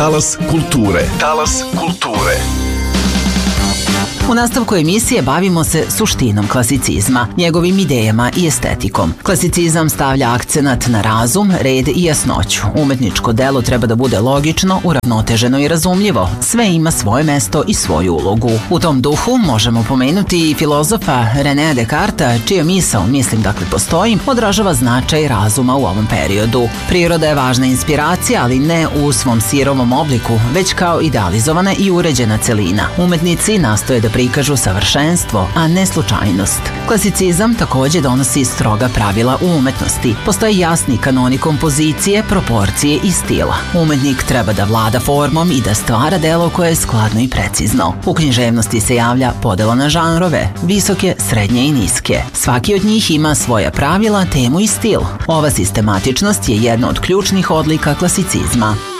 Talas kulture. Talas kulture. U nastavku emisije bavimo se suštinom klasicizma, njegovim idejama i estetikom. Klasicizam stavlja akcenat na razum, red i jasnoću. Umetničko delo treba da bude logično, uravnoteženo i razumljivo. Sve ima svoje mesto i svoju ulogu. U tom duhu možemo pomenuti i filozofa Renea Descartesa, čija misao, mislim dakle postoji, odražava značaj razuma u ovom periodu. Priroda je važna inspiracija, ali ne u svom sirovom obliku, već kao idealizovana i uređena celina. Umetnici nastoje da prikažu savršenstvo, a ne slučajnost. Klasicizam takođe donosi stroga pravila u umetnosti. Postoje jasni kanoni kompozicije, proporcije i stila. Umetnik treba da vlada formom i da stvara delo koje je skladno i precizno. U književnosti se javlja podela na žanrove, visoke, srednje i niske. Svaki od njih ima svoja pravila, temu i stil. Ova sistematičnost je jedna od ključnih odlika klasicizma.